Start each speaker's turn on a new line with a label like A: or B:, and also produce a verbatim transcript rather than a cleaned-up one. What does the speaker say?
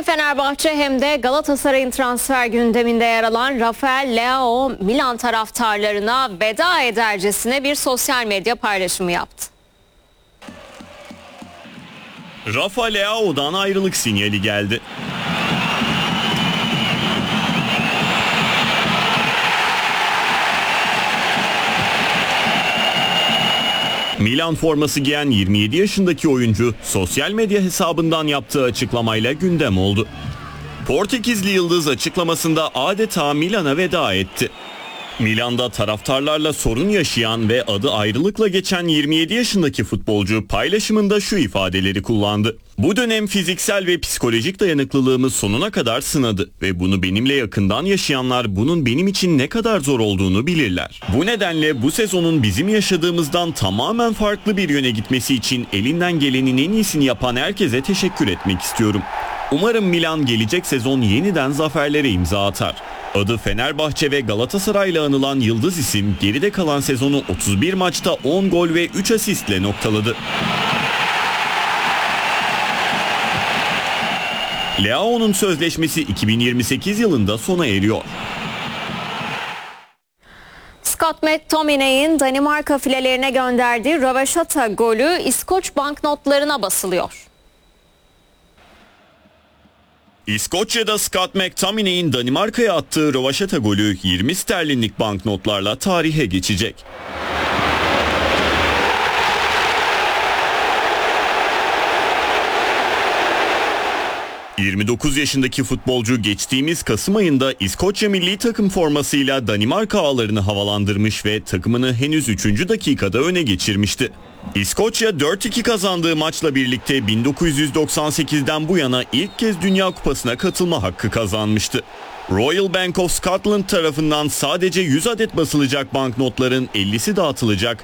A: Fenerbahçe hem de Galatasaray'ın transfer gündeminde yer alan Rafael Leao, Milan taraftarlarına veda edercesine bir sosyal medya paylaşımı yaptı.
B: Rafa Leao'dan ayrılık sinyali geldi. Milan forması giyen yirmi yedi yaşındaki oyuncu sosyal medya hesabından yaptığı açıklamayla gündem oldu. Portekizli yıldız açıklamasında adeta Milan'a veda etti. Milan'da taraftarlarla sorun yaşayan ve adı ayrılıkla geçen yirmi yedi yaşındaki futbolcu paylaşımında şu ifadeleri kullandı. Bu dönem fiziksel ve psikolojik dayanıklılığımı sonuna kadar sınadı ve bunu benimle yakından yaşayanlar bunun benim için ne kadar zor olduğunu bilirler. Bu nedenle bu sezonun bizim yaşadığımızdan tamamen farklı bir yöne gitmesi için elinden gelenin en iyisini yapan herkese teşekkür etmek istiyorum. Umarım Milan gelecek sezon yeniden zaferlere imza atar. Adı Fenerbahçe ve Galatasaray'la anılan yıldız isim geride kalan sezonu otuz bir maçta on gol ve üç asistle noktaladı. Leao'nun sözleşmesi iki bin yirmi sekiz yılında sona eriyor.
A: Scott McTominay'in Danimarka filelerine gönderdiği röveşata golü İskoç banknotlarına basılıyor.
B: İskoçya'da Scott McTominay'in Danimarka'ya attığı röveşata golü yirmi sterlinlik banknotlarla tarihe geçecek. yirmi dokuz yaşındaki futbolcu geçtiğimiz Kasım ayında İskoçya milli takım formasıyla Danimarka ağlarını havalandırmış ve takımını henüz üçüncü dakikada öne geçirmişti. İskoçya dört iki kazandığı maçla birlikte bin dokuz yüz doksan sekizden bu yana ilk kez Dünya Kupası'na katılma hakkı kazanmıştı. Royal Bank of Scotland tarafından sadece yüz adet basılacak banknotların ellisi dağıtılacak